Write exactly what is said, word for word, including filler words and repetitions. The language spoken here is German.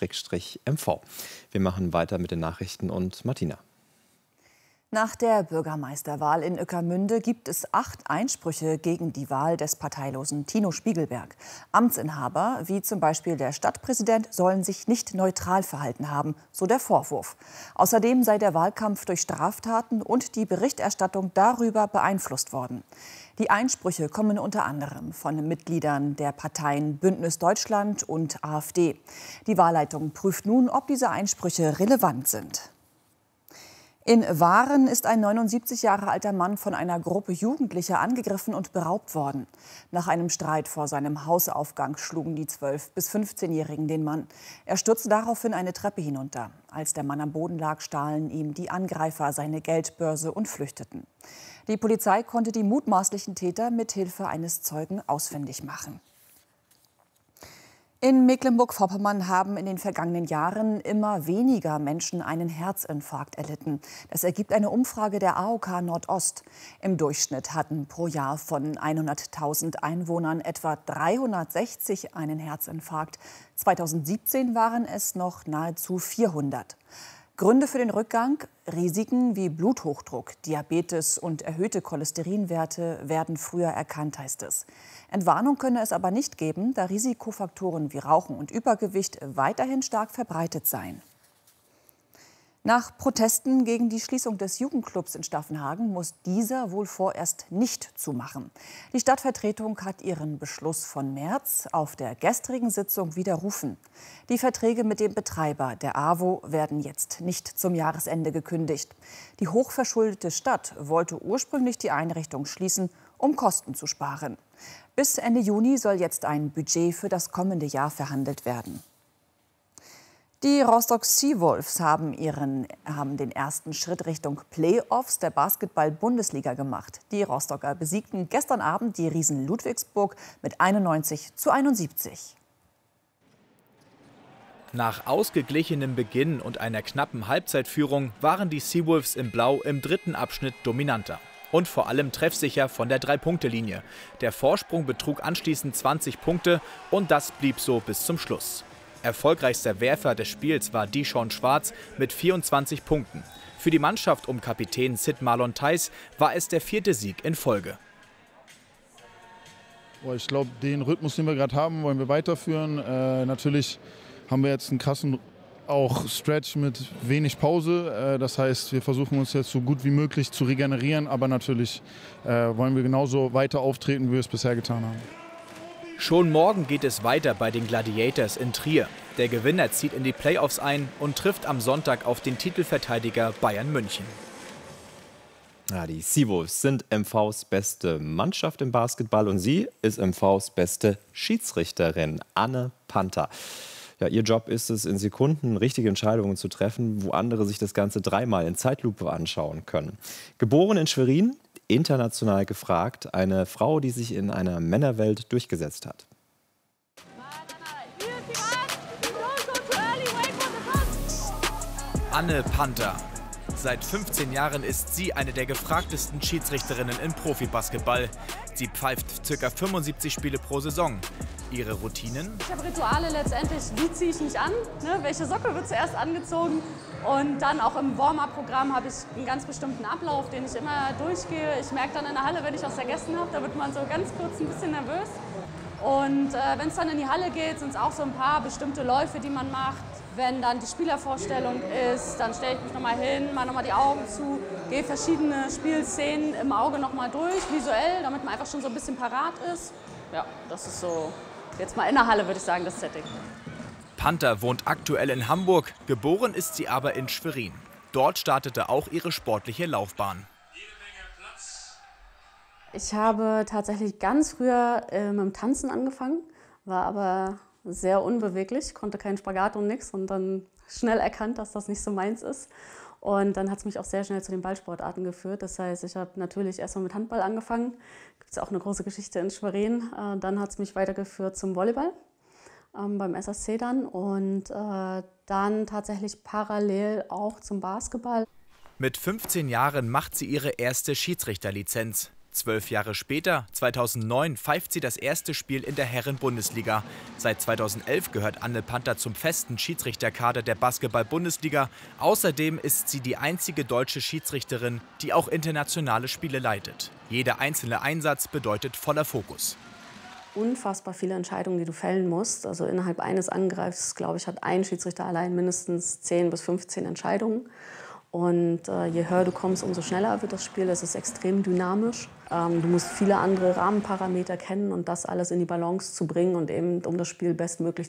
M V. Wir machen weiter mit den Nachrichten und Martina. Nach der Bürgermeisterwahl in Ueckermünde gibt es acht Einsprüche gegen die Wahl des parteilosen Tino Spiegelberg. Amtsinhaber, wie zum Beispiel der Stadtpräsident, sollen sich nicht neutral verhalten haben, so der Vorwurf. Außerdem sei der Wahlkampf durch Straftaten und die Berichterstattung darüber beeinflusst worden. Die Einsprüche kommen unter anderem von Mitgliedern der Parteien Bündnis Deutschland und AfD. Die Wahlleitung prüft nun, ob diese Einsprüche relevant sind. In Waren ist ein neunundsiebzig Jahre alter Mann von einer Gruppe Jugendlicher angegriffen und beraubt worden. Nach einem Streit vor seinem Hausaufgang schlugen die zwölf- bis fünfzehnjährigen den Mann. Er stürzte daraufhin eine Treppe hinunter. Als der Mann am Boden lag, stahlen ihm die Angreifer seine Geldbörse und flüchteten. Die Polizei konnte die mutmaßlichen Täter mit Hilfe eines Zeugen ausfindig machen. In Mecklenburg-Vorpommern haben in den vergangenen Jahren immer weniger Menschen einen Herzinfarkt erlitten. Das ergibt eine Umfrage der A O K Nordost. Im Durchschnitt hatten pro Jahr von hunderttausend Einwohnern etwa dreihundertsechzig einen Herzinfarkt. zweitausendsiebzehn waren es noch nahezu vierhundert. Gründe für den Rückgang: Risiken wie Bluthochdruck, Diabetes und erhöhte Cholesterinwerte werden früher erkannt, heißt es. Entwarnung könne es aber nicht geben, da Risikofaktoren wie Rauchen und Übergewicht weiterhin stark verbreitet seien. Nach Protesten gegen die Schließung des Jugendclubs in Staffenhagen muss dieser wohl vorerst nicht zumachen. Die Stadtvertretung hat ihren Beschluss von März auf der gestrigen Sitzung widerrufen. Die Verträge mit dem Betreiber, der AWO, werden jetzt nicht zum Jahresende gekündigt. Die hochverschuldete Stadt wollte ursprünglich die Einrichtung schließen, um Kosten zu sparen. Bis Ende Juni soll jetzt ein Budget für das kommende Jahr verhandelt werden. Die Rostock Seawolves haben, ihren, haben den ersten Schritt Richtung Playoffs der Basketball-Bundesliga gemacht. Die Rostocker besiegten gestern Abend die Riesen Ludwigsburg mit einundneunzig zu einundsiebzig. Nach ausgeglichenem Beginn und einer knappen Halbzeitführung waren die Seawolves in Blau im dritten Abschnitt dominanter. Und vor allem treffsicher von der Drei-Punkte-Linie. Der Vorsprung betrug anschließend zwanzig Punkte und das blieb so bis zum Schluss. Erfolgreichster Werfer des Spiels war Dishon Schwarz mit vierundzwanzig Punkten. Für die Mannschaft um Kapitän Sid Marlon Theis war es der vierte Sieg in Folge. Ich glaube, den Rhythmus, den wir gerade haben, wollen wir weiterführen. Äh, natürlich haben wir jetzt einen krassen auch Stretch mit wenig Pause. Äh, das heißt, wir versuchen uns jetzt so gut wie möglich zu regenerieren. Aber natürlich äh, wollen wir genauso weiter auftreten, wie wir es bisher getan haben. Schon morgen geht es weiter bei den Gladiators in Trier. Der Gewinner zieht in die Playoffs ein und trifft am Sonntag auf den Titelverteidiger Bayern München. Ja, die Seawolves sind M Vs beste Mannschaft im Basketball und sie ist M Vs beste Schiedsrichterin, Anne Panther. Ja, ihr Job ist es, in Sekunden richtige Entscheidungen zu treffen, wo andere sich das Ganze dreimal in Zeitlupe anschauen können. Geboren in Schwerin, international gefragt, eine Frau, die sich in einer Männerwelt durchgesetzt hat. Anne Panther. Seit fünfzehn Jahren ist sie eine der gefragtesten Schiedsrichterinnen im Profibasketball. Sie pfeift ca. fünfundsiebzig Spiele pro Saison. Ihre Routinen? Ich habe Rituale letztendlich, wie ziehe ich mich an, ne? Welche Socke wird zuerst angezogen und dann auch im Warm-up-Programm habe ich einen ganz bestimmten Ablauf, den ich immer durchgehe. Ich merke dann in der Halle, wenn ich was vergessen habe, da wird man so ganz kurz ein bisschen nervös. Und äh, wenn es dann in die Halle geht, sind es auch so ein paar bestimmte Läufe, die man macht. Wenn dann die Spielervorstellung ist, dann stelle ich mich nochmal hin, mache nochmal die Augen zu, gehe verschiedene Spielszenen im Auge nochmal durch, visuell, damit man einfach schon so ein bisschen parat ist. Ja, das ist so, jetzt mal in der Halle würde ich sagen, das Setting. Panther wohnt aktuell in Hamburg, geboren ist sie aber in Schwerin. Dort startete auch ihre sportliche Laufbahn. Ich habe tatsächlich ganz früher äh, mit dem Tanzen angefangen, war aber sehr unbeweglich, konnte keinen Spagat und nichts und dann schnell erkannt, dass das nicht so meins ist. Und dann hat es mich auch sehr schnell zu den Ballsportarten geführt. Das heißt, ich habe natürlich erstmal mit Handball angefangen. Gibt es auch eine große Geschichte in Schwerin. Äh, dann hat es mich weitergeführt zum Volleyball, ähm, beim S S C dann. Und äh, dann tatsächlich parallel auch zum Basketball. Mit fünfzehn Jahren macht sie ihre erste Schiedsrichterlizenz. Zwölf Jahre später, zweitausendneun, pfeift sie das erste Spiel in der Herren-Bundesliga. Seit zweitausendelf gehört Anne Panther zum festen Schiedsrichterkader der Basketball-Bundesliga. Außerdem ist sie die einzige deutsche Schiedsrichterin, die auch internationale Spiele leitet. Jeder einzelne Einsatz bedeutet voller Fokus. Unfassbar viele Entscheidungen, die du fällen musst. Also innerhalb eines Angreifs, glaube ich, hat ein Schiedsrichter allein mindestens zehn bis fünfzehn Entscheidungen. Und äh, je höher du kommst, umso schneller wird das Spiel. Es ist extrem dynamisch. Ähm, du musst viele andere Rahmenparameter kennen und das alles in die Balance zu bringen und eben um das Spiel bestmöglich